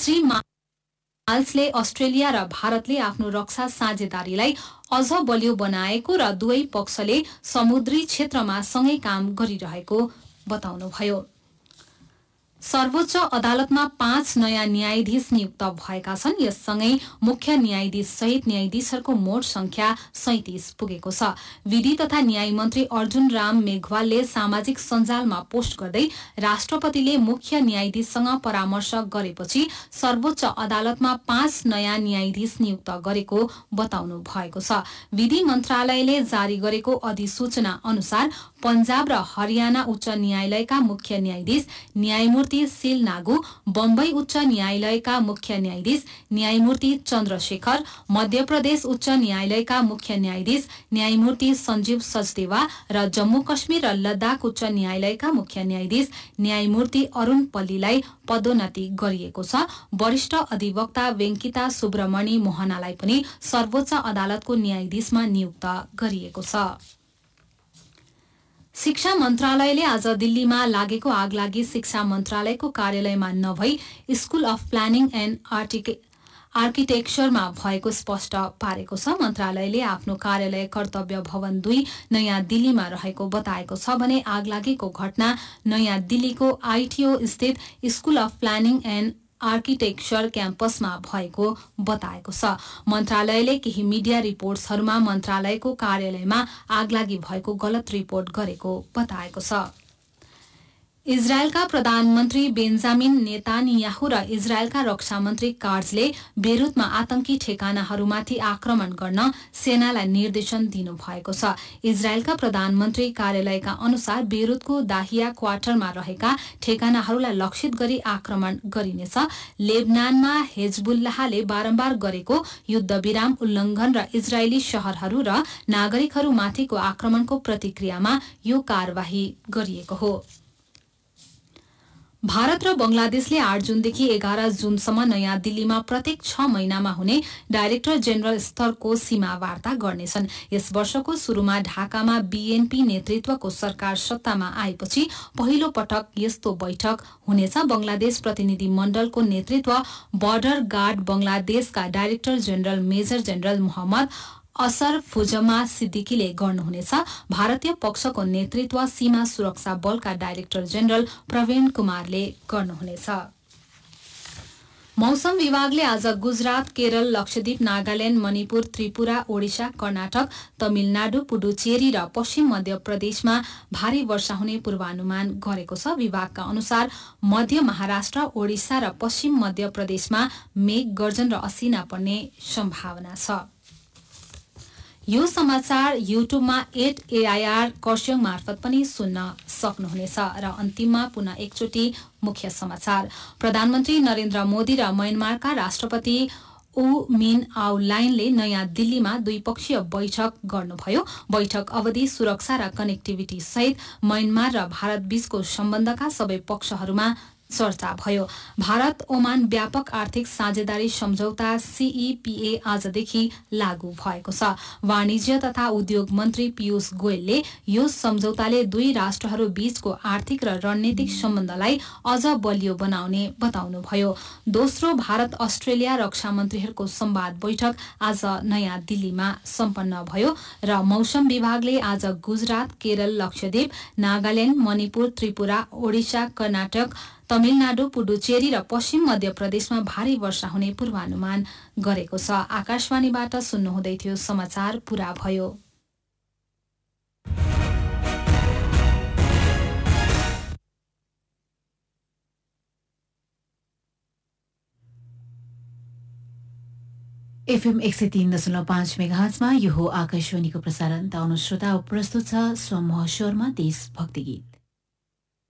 Shri माल्सले Australia र भारतले आफ्नो रक्षा साझेदारीलाई अझ बलियो बनाएको र दुवै पक्षले समुद्री क्षेत्रमा सँगै काम गरिरहेको बताउनुभयो। सर्वोच्च अदालतमा 5 नयाँ न्यायाधीश नियुक्त भएका छन्। यससँगै मुख्य न्यायाधीश सहित न्यायाधीशहरूको मोट संख्या 37 पुगेको छ। विधि तथा न्याय मन्त्री अर्जुन राम मेघवालले सामाजिक सञ्जालमा पोस्ट गर्दै राष्ट्रपतिले मुख्य न्यायाधीशसँग परामर्श गरेपछि सर्वोच्च अदालतमा 5 नयाँ न्यायाधीश नियुक्त गरेको बताउनु भएको छ। विधि मन्त्रालयले जारी गरेको अधिसूचना अनुसार पञ्जाब र हरियाणा उच्च न्यायालयका मुख्य न्यायाधीश न्यायमूर्ति सील नागु, बम्बई उच्च न्यायालयका मुख्य न्यायाधीश न्यायमूर्ति चन्द्रशेखर, मध्य प्रदेश उच्च न्यायालयका मुख्य न्यायाधीश न्यायमूर्ति सञ्जीव सचदेवा र जम्मू कश्मीर र लद्दाख उच्च न्यायालयका मुख्य न्यायाधीश न्यायमूर्ति अरूण पल्लीलाई पदोन्नति गरिएको छ। वरिष्ठ अधिवक्ता वेंकिता सुब्रमणी मोहनालाई पनि सर्वोच्च अदालतको न्यायाधीशमा नियुक्त गरिएको छ। शिक्षा मन्त्रालयले आज दिल्लीमा लागेको आगलागी शिक्षा मन्त्रालयको कार्यालयमा नभई स्कुल अफ प्लानिङ एन्ड आर्किटेक्चरमा भएको स्पष्ट पारेको छ। मन्त्रालयले आफ्नो कार्यालय कर्तव्य भवन 2 नयाँ दिल्लीमा रहेको बताएको छ भने आगलागीको घटना नयाँ दिल्लीको आईटीओ स्थित school of planning and architecture क्याम्पसमा भएको बताएको छ। मन्त्रालयले केही मिडिया रिपोर्ट्सहरूमा मन्त्रालयको कार्यालयमा आगलागी भएको गलत रिपोर्ट गरेको बताएको छ। इजरायलका प्रधानमन्त्री बेन्जामिन नेतान्याहु र इजरायलका रक्षा मन्त्री काट्जले बेरुतमा आतंकी ठेगानाहरूमाथि आक्रमण गर्न सेनालाई निर्देशन दिनुभएको छ। इजरायलका प्रधानमन्त्री कार्यालयका अनुसार बेरुतको दाहिया क्वार्टरमा रहेका ठेगानाहरूलाई लक्षित गरी आक्रमण गरिनेछ। लेबनानमा हेजबुल्लाहले बारम्बार गरेको युद्धविराम उल्लङ्घन र इजरायली शहरहरू र नागरिकहरूमाथिको आक्रमणको प्रतिक्रियामा यो कारवाही गरिएको हो। भारत र बंगलादेशले 8 जुनदेखि 11 जुनसम्म नयाँ दिल्लीमा प्रत्येक 6 महिनामा हुने डाइरेक्टर जेनरल स्तरको सीमा वार्ता गर्नेछन्। यस वर्षको सुरुमा ढाकामा बीएनपी नेतृत्वको सरकार सत्तामा आएपछि पहिलो पटक यस्तो बैठक हुनेछ। बंगलादेश प्रतिनिधि मण्डलको नेतृत्व border guard बंगलादेशका director general major general Mohammad असर फुजमा सिद्दिकीले गर्नुहुनेछ। भारतीय पक्षको नेतृत्व सीमा सुरक्षा बलका डाइरेक्टर जेनरल प्रवीण कुमारले गर्नुहुनेछ। मौसम विभागले आज गुजरात, केरल, लक्षद्वीप, नागाल्याण्ड, मणिपुर, त्रिपुरा, ओडिशा, कर्नाटक, तमिलनाडु, पुडुचेरी र पश्चिम मध्य प्रदेशमा भारी वर्षा हुने पूर्वानुमान गरेको छ। विभागका अनुसार मध्य महाराष्ट्र, ओडिशा र पश्चिम मध्य प्रदेशमा मेघ गर्जन र असिना पर्ने सम्भावना छ। यो समाचार युट्युबमा @AIR कर्स्योङ मार्फत पनि सुन्न सक्नुहुनेछ। र अन्तिममा पुनः एकचोटि मुख्य समाचार। प्रधानमन्त्री नरेन्द्र मोदी र म्यानमारका राष्ट्रपति ऊ मिन आउलाइनले नयाँ दिल्लीमा द्विपक्षीय बैठक गर्नुभयो। बैठक अवधि सुरक्षा र कनेक्टिभिटी सहित म्यानमार र भारत बीचको सम्बन्धका सबै पक्षहरूमा चर्चा भयो। भारत ओमान व्यापक आर्थिक साझेदारी सम्झौता CEPA आजदेखि लागू भएको छ। वाणिज्य तथा उद्योग मन्त्री पीयूष गोयलले यो सम्झौताले दुई राष्ट्रहरू बीचको आर्थिक र रणनीतिक सम्बन्धलाई अझ बलियो बनाउने बताउनुभयो। दोस्रो भारत अस्ट्रेलिया रक्षा मन्त्रीहरूको संवाद बैठक आज नयाँ दिल्लीमा सम्पन्न भयो र मौसम विभागले आज गुजरात, केरल, लक्षद्वीप, नागाल्याण्ड, मणिपुर, त्रिपुरा, ओडिशा, कर्नाटक, तमिलनाडु, पुडुचेरी र पश्चिम मध्य प्रदेशमा भारी वर्षा हुने पूर्वानुमान गरेको छ। आकाशवाणीबाट सुन्नुहुँदै थियो समाचार पूरा भयो। FM 103.5 मेगाहर्ट्जमा यो हो आकाशवाणीको प्रसारण। ताउनु श्रोता प्रस्तुत छ समूह स्वरमा देशभक्ति गीत।